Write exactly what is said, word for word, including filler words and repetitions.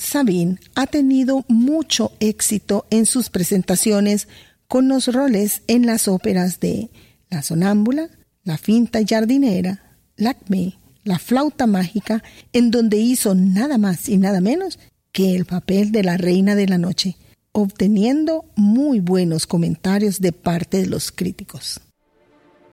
Sabine ha tenido mucho éxito en sus presentaciones con los roles en las óperas de La Sonámbula, La Finta Jardinera, Lakmé, La Flauta Mágica, en donde hizo nada más y nada menos que el papel de la Reina de la Noche, obteniendo muy buenos comentarios de parte de los críticos.